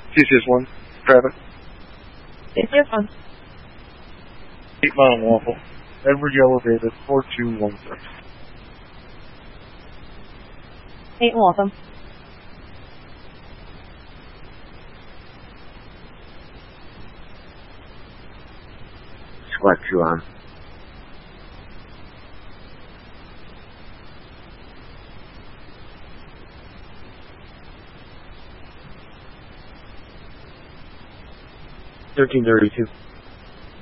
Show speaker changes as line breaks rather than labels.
CCS1, traffic.
CCS1.
8 Mile Waffle. Edward Yellow David, 4213.
8 Waltham.
Squad 2 on.
$13.32.